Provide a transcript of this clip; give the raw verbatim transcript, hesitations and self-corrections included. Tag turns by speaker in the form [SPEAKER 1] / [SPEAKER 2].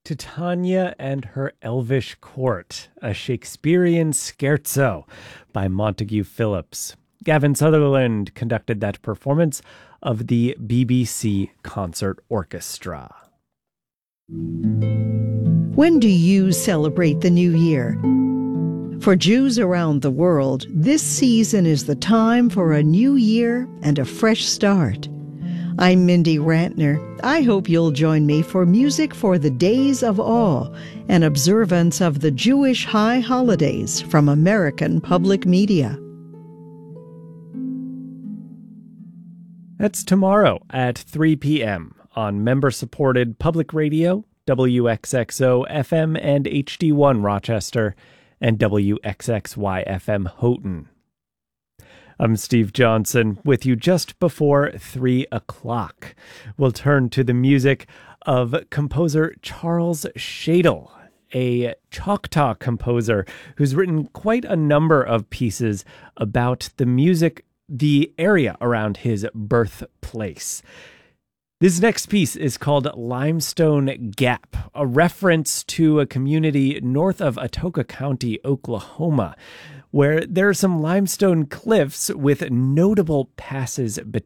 [SPEAKER 1] Titania and Her Elvish Court, a Shakespearean scherzo by Montague Phillips. Gavin Sutherland conducted that performance of the B B C Concert Orchestra.
[SPEAKER 2] When do you celebrate the new year? For Jews around the world, this season is the time for a new year and a fresh start. I'm Mindy Rantner. I hope you'll join me for Music for the Days of Awe, an observance of the Jewish high holidays from American Public Media.
[SPEAKER 1] That's tomorrow at three p.m. on member-supported public radio, W X X O F M and H D one Rochester, and W X X Y F M Houghton. I'm Steve Johnson with you just before three o'clock. We'll turn to the music of composer Charles Shadle, a Choctaw composer who's written quite a number of pieces about the music, the area around his birthplace. This next piece is called Limestone Gap, a reference to a community north of Atoka County, Oklahoma, where there are some limestone cliffs with notable passes between.